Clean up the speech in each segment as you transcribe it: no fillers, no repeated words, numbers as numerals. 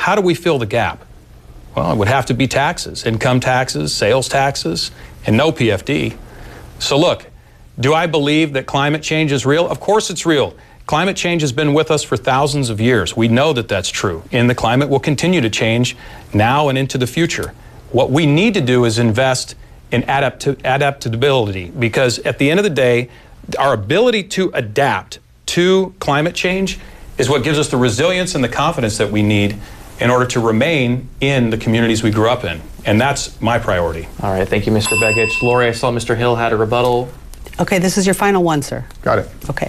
how do we fill the gap? Well, it would have to be taxes, income taxes, sales taxes, and no PFD. So look, do I believe that climate change is real? Of course it's real. Climate change has been with us for thousands of years. We know that that's true, and the climate will continue to change now and into the future. What we need to do is invest in adaptability, because at the end of the day, our ability to adapt to climate change is what gives us the resilience and the confidence that we need in order to remain in the communities we grew up in. And that's my priority. All right, thank you, Mr. Begich. Lori, I saw Mr. Hill had a rebuttal. Okay, this is your final one, sir. Got it. Okay.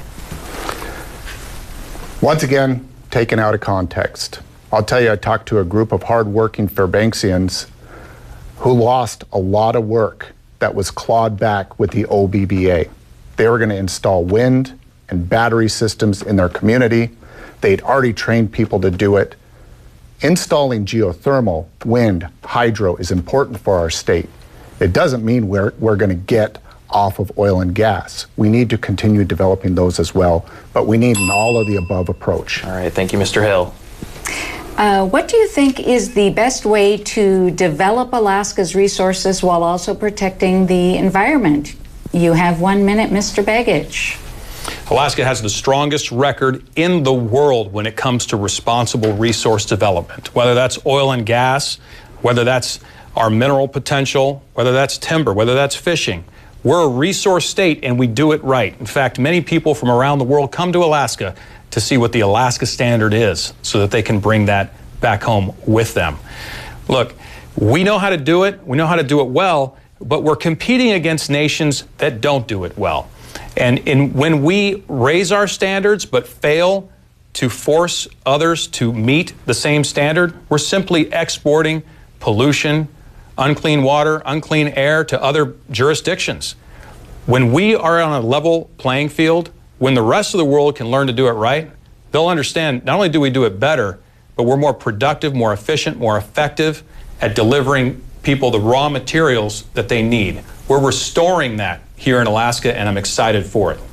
Once again, taken out of context. I'll tell you, I talked to a group of hardworking Fairbanksians who lost a lot of work that was clawed back with the OBBA. They were going to install wind and battery systems in their community. They'd already trained people to do it. Installing geothermal, wind, hydro is important for our state. It doesn't mean we're going to get off of oil and gas. We need to continue developing those as well, but we need an all of the above approach. All right, thank you, Mr. Hill. What do you think is the best way to develop Alaska's resources while also protecting the environment? You have 1 minute, Mr. Begich. Alaska has the strongest record in the world when it comes to responsible resource development, whether that's oil and gas, whether that's our mineral potential, whether that's timber, whether that's fishing. We're a resource state and we do it right. In fact, many people from around the world come to Alaska to see what the Alaska standard is so that they can bring that back home with them. Look, we know how to do it. We know how to do it well, but we're competing against nations that don't do it well. And when we raise our standards but fail to force others to meet the same standard, we're simply exporting pollution, unclean water, unclean air to other jurisdictions. When we are on a level playing field, when the rest of the world can learn to do it right, they'll understand not only do we do it better, but we're more productive, more efficient, more effective at delivering people the raw materials that they need. We're restoring that here in Alaska, and I'm excited for it.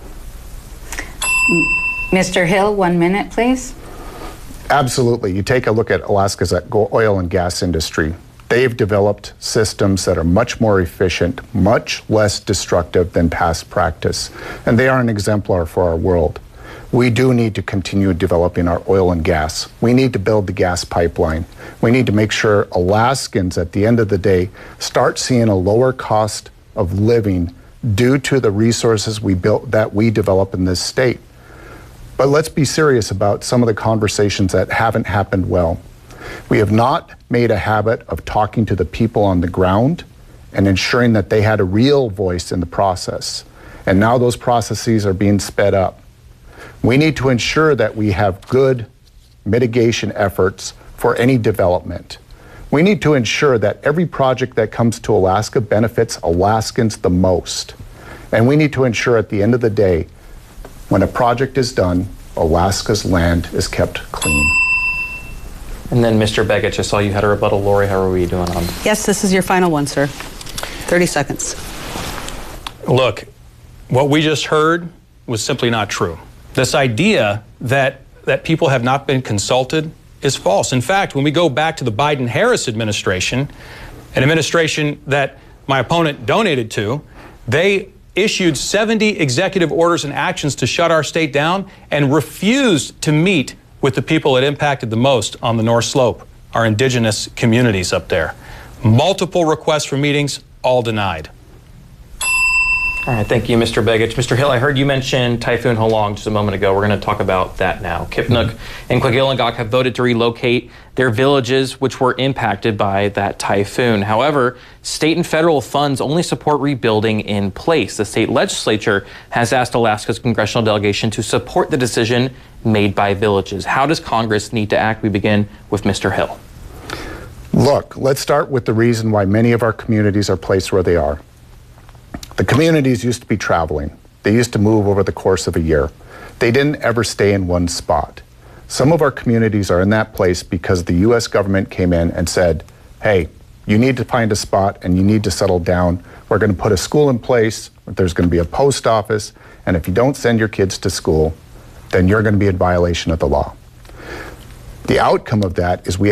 Mr. Hill, 1 minute, please. Absolutely. You take a look at Alaska's oil and gas industry. They've developed systems that are much more efficient, much less destructive than past practice, and they are an exemplar for our world. We do need to continue developing our oil and gas. We need to build the gas pipeline. We need to make sure Alaskans, at the end of the day, start seeing a lower cost of living due to the resources we develop in this state. But let's be serious about some of the conversations that haven't happened well. We have not made a habit of talking to the people on the ground and ensuring that they had a real voice in the process. And now those processes are being sped up. We need to ensure that we have good mitigation efforts for any development. We need to ensure that every project that comes to Alaska benefits Alaskans the most. And we need to ensure at the end of the day, when a project is done, Alaska's land is kept clean. And then Mr. Begich, I saw you had a rebuttal. Lori, how are we doing on? Yes, this is your final one, sir. 30 seconds. Look, what we just heard was simply not true. This idea that people have not been consulted is false. In fact, when we go back to the Biden-Harris administration, an administration that my opponent donated to, they issued 70 executive orders and actions to shut our state down and refused to meet with the people it impacted the most on the North Slope, our indigenous communities up there. Multiple requests for meetings, all denied. All right, thank you, Mr. Begich. Mr. Hill, I heard you mention Typhoon Halong just a moment ago. We're going to talk about that now. Kipnuk and Kwagilungok have voted to relocate their villages which were impacted by that typhoon. However, state and federal funds only support rebuilding in place. The state legislature has asked Alaska's congressional delegation to support the decision made by villages. How does Congress need to act? We begin with Mr. Hill. Look, let's start with the reason why many of our communities are placed where they are. The communities used to be traveling. They used to move over the course of a year. They didn't ever stay in one spot. Some of our communities are in that place because the U.S. government came in and said, hey, you need to find a spot and you need to settle down. We're going to put a school in place. There's going to be a post office. And if you don't send your kids to school, then you're going to be in violation of the law. The outcome of that is we